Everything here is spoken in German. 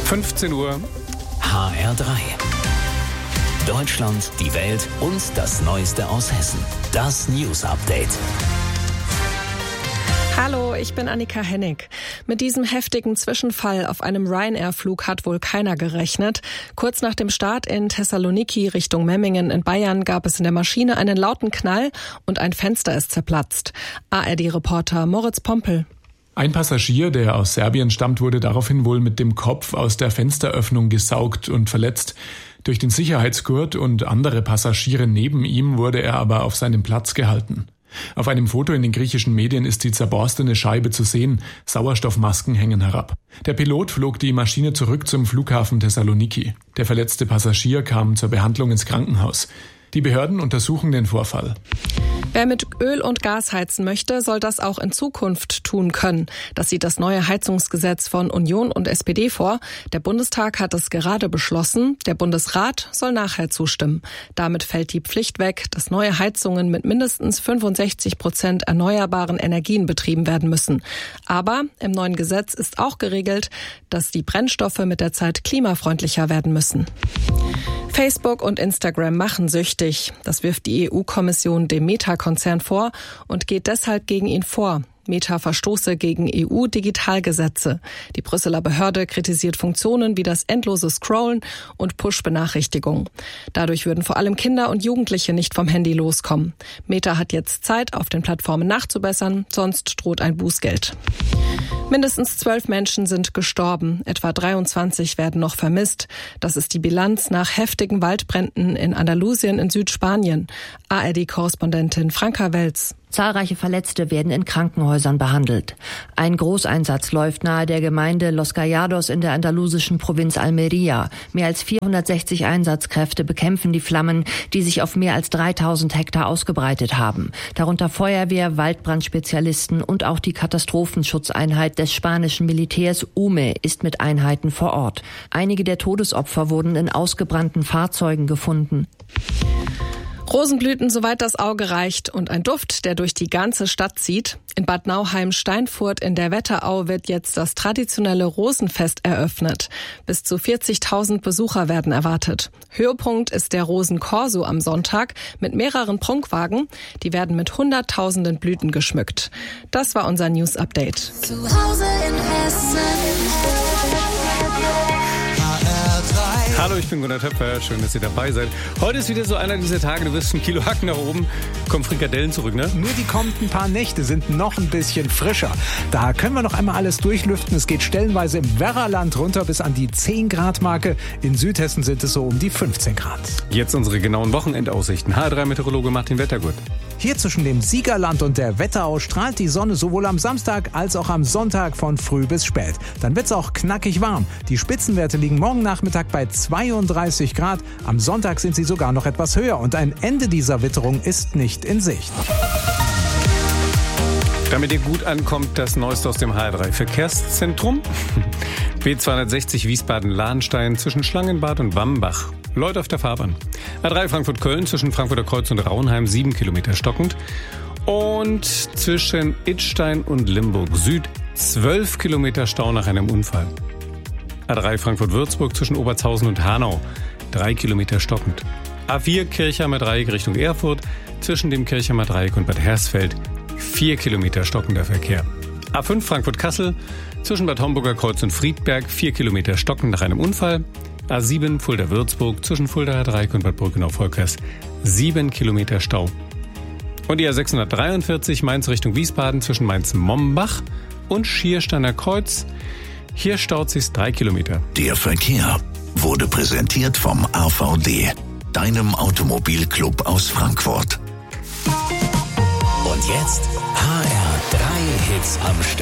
15 Uhr. HR3. Deutschland, die Welt und das Neueste aus Hessen. Das News Update. Hallo, ich bin Annika Hennig. Mit diesem heftigen Zwischenfall auf einem Ryanair-Flug hat wohl keiner gerechnet. Kurz nach dem Start in Thessaloniki Richtung Memmingen in Bayern gab es in der Maschine einen lauten Knall und ein Fenster ist zerplatzt. ARD-Reporter Moritz Pompel. Ein Passagier, der aus Serbien stammt, wurde daraufhin wohl mit dem Kopf aus der Fensteröffnung gesaugt und verletzt. Durch den Sicherheitsgurt und andere Passagiere neben ihm wurde er aber auf seinem Platz gehalten. Auf einem Foto in den griechischen Medien ist die zerborstene Scheibe zu sehen. Sauerstoffmasken hängen herab. Der Pilot flog die Maschine zurück zum Flughafen Thessaloniki. Der verletzte Passagier kam zur Behandlung ins Krankenhaus. Die Behörden untersuchen den Vorfall. Wer mit Öl und Gas heizen möchte, soll das auch in Zukunft tun können. Das sieht das neue Heizungsgesetz von Union und SPD vor. Der Bundestag hat es gerade beschlossen. Der Bundesrat soll nachher zustimmen. Damit fällt die Pflicht weg, dass neue Heizungen mit mindestens 65% erneuerbaren Energien betrieben werden müssen. Aber im neuen Gesetz ist auch geregelt, dass die Brennstoffe mit der Zeit klimafreundlicher werden müssen. Facebook und Instagram machen süchtig. Das wirft die EU-Kommission dem Meta-Konzern vor und geht deshalb gegen ihn vor. Meta verstoße gegen EU-Digitalgesetze. Die Brüsseler Behörde kritisiert Funktionen wie das endlose Scrollen und Push-Benachrichtigungen. Dadurch würden vor allem Kinder und Jugendliche nicht vom Handy loskommen. Meta hat jetzt Zeit, auf den Plattformen nachzubessern, sonst droht ein Bußgeld. Mindestens 12 Menschen sind gestorben, etwa 23 werden noch vermisst. Das ist die Bilanz nach heftigen Waldbränden in Andalusien in Südspanien. ARD-Korrespondentin Franka Welz. Zahlreiche Verletzte werden in Krankenhäusern behandelt. Ein Großeinsatz läuft nahe der Gemeinde Los Callados in der andalusischen Provinz Almería. Mehr als 460 Einsatzkräfte bekämpfen die Flammen, die sich auf mehr als 3000 Hektar ausgebreitet haben. Darunter Feuerwehr, Waldbrandspezialisten und auch die Katastrophenschutzeinheit des spanischen Militärs UME ist mit Einheiten vor Ort. Einige der Todesopfer wurden in ausgebrannten Fahrzeugen gefunden. Rosenblüten, soweit das Auge reicht und ein Duft, der durch die ganze Stadt zieht. In Bad Nauheim-Steinfurt in der Wetterau wird jetzt das traditionelle Rosenfest eröffnet. Bis zu 40.000 Besucher werden erwartet. Höhepunkt ist der Rosenkorso am Sonntag mit mehreren Prunkwagen. Die werden mit Hunderttausenden Blüten geschmückt. Das war unser News Update. Zu Hause in Hessen. Hallo, ich bin Gunnar Töpfer. Schön, dass ihr dabei seid. Heute ist wieder so einer dieser Tage, du wirst ein Kilo Hack nach oben, kommen Frikadellen zurück, ne? Nur die kommenden paar Nächte sind noch ein bisschen frischer. Da können wir noch einmal alles durchlüften. Es geht stellenweise im Werraland runter bis an die 10-Grad-Marke. In Südhessen sind es so um die 15 Grad. Jetzt unsere genauen Wochenendaussichten. HR3-Meteorologe Martin Wettergut. Hier zwischen dem Siegerland und der Wetterau strahlt die Sonne sowohl am Samstag als auch am Sonntag von früh bis spät. Dann wird's auch knackig warm. Die Spitzenwerte liegen morgen Nachmittag bei 32 Grad. Am Sonntag sind sie sogar noch etwas höher und ein Ende dieser Witterung ist nicht in Sicht. Damit ihr gut ankommt, das Neueste aus dem HR3-Verkehrszentrum. B260 Wiesbaden-Lahnstein zwischen Schlangenbad und Wambach. Leute auf der Fahrbahn. A3 Frankfurt-Köln zwischen Frankfurter Kreuz und Raunheim 7 Kilometer stockend. Und zwischen Idstein und Limburg Süd 12 Kilometer Stau nach einem Unfall. A3 Frankfurt-Würzburg zwischen Obertshausen und Hanau 3 Kilometer stockend. A4 Kirchheimer Dreieck Richtung Erfurt zwischen dem Kirchheimer Dreieck und Bad Hersfeld 4 Kilometer stockender Verkehr. A5 Frankfurt-Kassel zwischen Bad Homburger Kreuz und Friedberg 4 Kilometer stockend nach einem Unfall. A7 Fulda-Würzburg zwischen Fuldaer Dreieck und Bad Brückenau-Volkers 7 Kilometer Stau. Und die A643 Mainz Richtung Wiesbaden zwischen Mainz-Mombach und Schiersteiner Kreuz. Hier staut sich 3 Kilometer. Der Verkehr wurde präsentiert vom AVD, deinem Automobilclub aus Frankfurt. Und jetzt HR3 Hits am Stück.